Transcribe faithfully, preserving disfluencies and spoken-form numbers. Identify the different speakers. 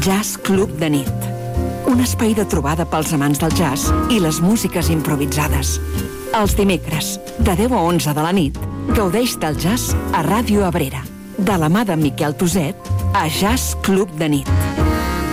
Speaker 1: Jazz Club de nit. Un espai de trobada pels amants del jazz i les músiques improvisades. Els dimecres, de deu a onze de la nit, gaudeix del jazz a Ràdio Abrera. De la mà de Miquel Toset, a Jazz Club de nit.